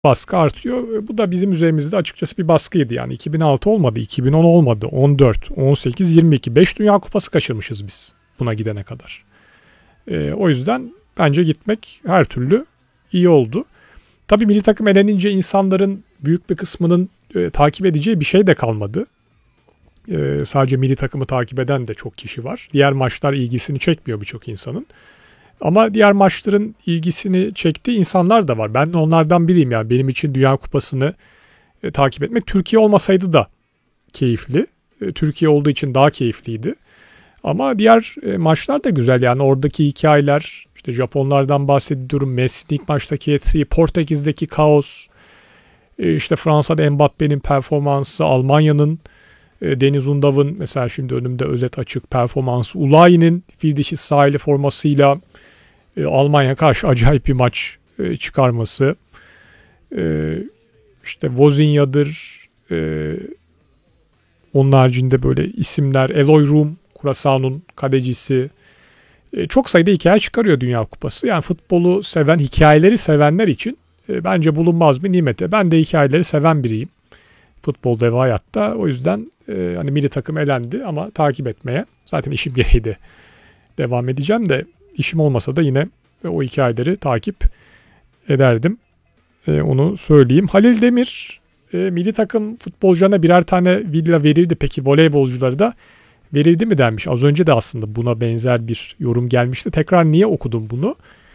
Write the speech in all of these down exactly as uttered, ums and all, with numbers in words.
baskı artıyor. Bu da bizim üzerimizde açıkçası bir baskıydı. Yani iki bin altı olmadı, iki bin on olmadı, on dört, on sekiz, yirmi iki. beş Dünya Kupası kaçırmışız biz buna gidene kadar. E, o yüzden bence gitmek her türlü iyi oldu. Tabii milli takım elenince insanların büyük bir kısmının e, takip edeceği bir şey de kalmadı. E, sadece milli takımı takip eden de çok kişi var. Diğer maçlar ilgisini çekmiyor birçok insanın. Ama diğer maçların ilgisini çektiği insanlar da var. Ben de onlardan biriyim yani. Benim için Dünya Kupası'nı e, takip etmek Türkiye olmasaydı da keyifli. E, Türkiye olduğu için daha keyifliydi. Ama diğer e, maçlar da güzel yani oradaki hikayeler, işte Japonlardan bahsediyorum, Messi'nin ilk maçtaki etkiyi, Portekiz'deki kaos, e, işte Fransa'da Mbappe'nin performansı, Almanya'nın e, Deniz Undav'ın mesela şimdi önümde özet açık performansı, Ulayi'nin fil dişi sahili formasıyla e, Almanya karşı acayip bir maç e, çıkarması, e, işte Wozniak'dır, e, onun haricinde böyle isimler, Eloy Rum, Curaçao'nun kalecisi. E, çok sayıda hikaye çıkarıyor Dünya Kupası. Yani futbolu seven, hikayeleri sevenler için e, bence bulunmaz bir nimete. Ben de hikayeleri seven biriyim. Futbolda ve hayatta. O yüzden e, hani milli takım elendi ama takip etmeye zaten işim gereği de devam edeceğim de işim olmasa da yine e, o hikayeleri takip ederdim. E, onu söyleyeyim. Halil Demir e, milli takım futbolcularına birer tane villa verirdi. Peki voleybolcuları da verildi mi denmiş. Az önce de aslında buna benzer bir yorum gelmişti. Tekrar niye okudum bunu?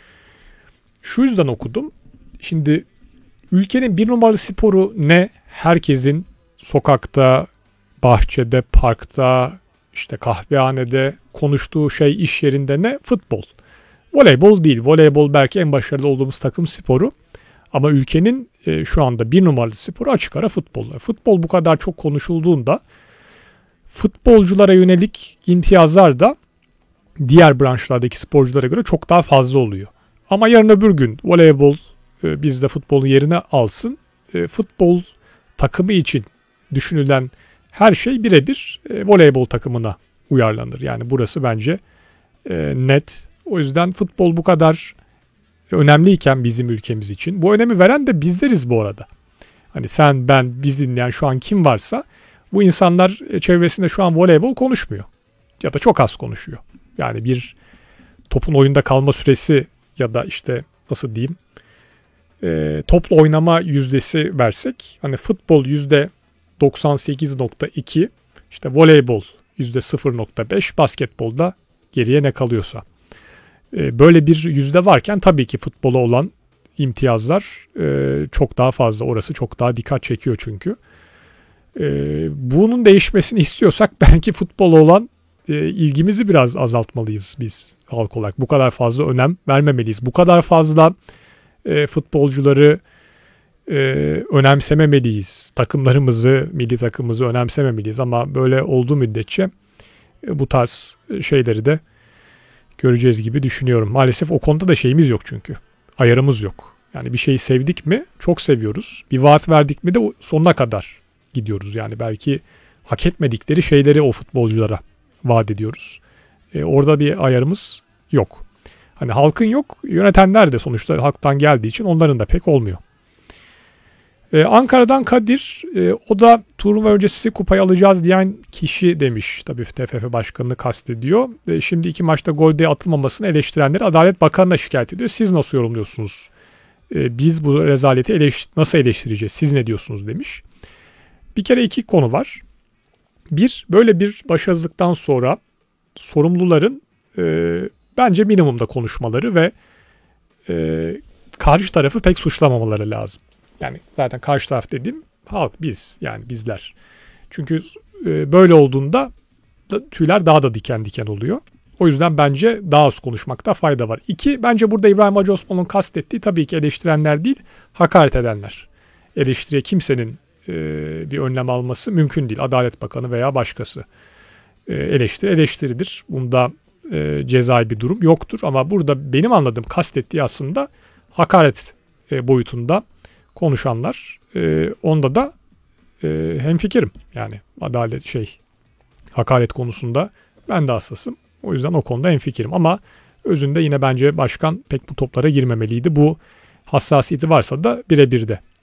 Şu yüzden okudum. Şimdi ülkenin bir numaralı sporu ne? Herkesin sokakta, bahçede, parkta, işte kahvehanede konuştuğu şey iş yerinde ne? Futbol. Voleybol değil. Voleybol belki en başarılı olduğumuz takım sporu. Ama ülkenin e, şu anda bir numaralı sporu açık ara futbol. Futbol bu kadar çok konuşulduğunda futbolculara yönelik imtiyazlar da diğer branşlardaki sporculara göre çok daha fazla oluyor. Ama yarın öbür gün voleybol e, bizde futbolun yerine alsın. E, futbol takımı için düşünülen her şey birebir e, voleybol takımına uyarlanır. Yani burası bence e, net. O yüzden futbol bu kadar önemliyken bizim ülkemiz için. Bu önemi veren de bizleriz bu arada. Hani sen, ben, biz dinleyen şu an kim varsa bu insanlar çevresinde şu an voleybol konuşmuyor. Ya da çok az konuşuyor. Yani bir topun oyunda kalma süresi ya da işte nasıl diyeyim e, topla oynama yüzdesi versek hani futbol yüzde doksan sekiz nokta iki, işte voleybol yüzde sıfır nokta beş, basketbolda geriye ne kalıyorsa. E, böyle bir yüzde varken tabii ki futbola olan imtiyazlar e, çok daha fazla. Orası çok daha dikkat çekiyor çünkü. Ee, bunun değişmesini istiyorsak belki futbola olan e, ilgimizi biraz azaltmalıyız biz halk olarak. Bu kadar fazla önem vermemeliyiz. Bu kadar fazla e, futbolcuları e, önemsememeliyiz. Takımlarımızı, milli takımımızı önemsememeliyiz. Ama böyle olduğu müddetçe e, bu tarz şeyleri de göreceğiz gibi düşünüyorum. Maalesef o konuda da şeyimiz yok çünkü. Ayarımız yok. Yani bir şeyi sevdik mi çok seviyoruz. Bir vaat verdik mi de sonuna kadar gidiyoruz. Yani belki hak etmedikleri şeyleri o futbolculara vaat ediyoruz. E, orada bir ayarımız yok. Hani halkın yok, yönetenler de sonuçta halktan geldiği için onların da pek olmuyor. E, Ankara'dan Kadir, e, o da turnuva öncesi kupayı alacağız diyen kişi demiş. Tabii T F F başkanını kastediyor. E, şimdi iki maçta gol diye atılmamasını eleştirenleri Adalet Bakanı'na şikayet ediyor. Siz nasıl yorumluyorsunuz? E, biz bu rezaleti eleş- nasıl eleştireceğiz? Siz ne diyorsunuz demiş. Bir kere iki konu var. Bir, böyle bir başarısızlıktan sonra sorumluların e, bence minimumda konuşmaları ve e, karşı tarafı pek suçlamamaları lazım. Yani zaten karşı taraf dediğim halk, biz, yani bizler. Çünkü e, böyle olduğunda da, tüyler daha da diken diken oluyor. O yüzden bence daha az konuşmakta fayda var. İki, bence burada İbrahim Hacı Osman'ın kastettiği tabii ki eleştirenler değil, hakaret edenler. Eleştiriye kimsenin bir önlem alması mümkün değil. Adalet Bakanı veya başkası. Eleştiri eleştiridir. Bunda cezai bir durum yoktur. Ama burada benim anladığım kastettiği aslında hakaret boyutunda konuşanlar. Onda da hemfikirim. Yani adalet şey hakaret konusunda ben de hassasım. O yüzden o konuda hemfikirim. Ama özünde yine bence başkan pek bu toplara girmemeliydi. Bu hassasiyeti varsa da birebir de